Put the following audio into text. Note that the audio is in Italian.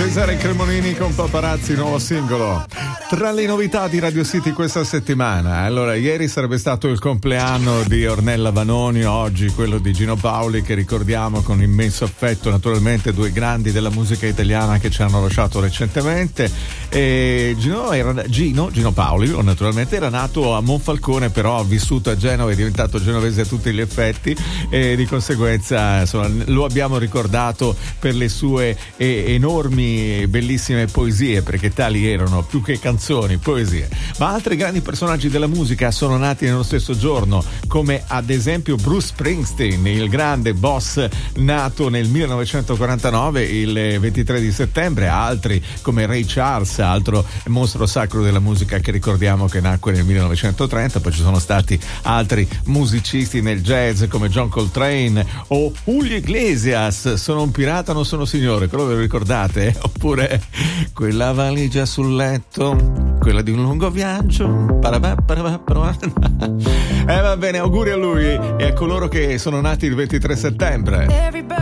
Cesare Cremonini con Paparazzi, nuovo singolo. Tra le novità di Radio City questa settimana, allora ieri sarebbe stato il compleanno di Ornella Vanoni, oggi quello di Gino Paoli, che ricordiamo con immenso affetto, naturalmente due grandi della musica italiana che ci hanno lasciato recentemente. E Gino Paoli naturalmente era nato a Monfalcone, però ha vissuto a Genova, è diventato genovese a tutti gli effetti e di conseguenza insomma, lo abbiamo ricordato per le sue enormi bellissime poesie, perché tali erano, più che canzoni, poesie. Ma altri grandi personaggi della musica sono nati nello stesso giorno, come ad esempio Bruce Springsteen, il grande boss nato nel 1949 il 23 di settembre, altri come Ray Charles, altro mostro sacro della musica che ricordiamo che nacque nel 1930. Poi ci sono stati altri musicisti nel jazz come John Coltrane o Julio Iglesias. Sono un pirata, non sono signore, quello ve lo ricordate? Oppure quella valigia sul letto, quella di un lungo viaggio. Va bene, auguri a lui e a coloro che sono nati il 23 settembre.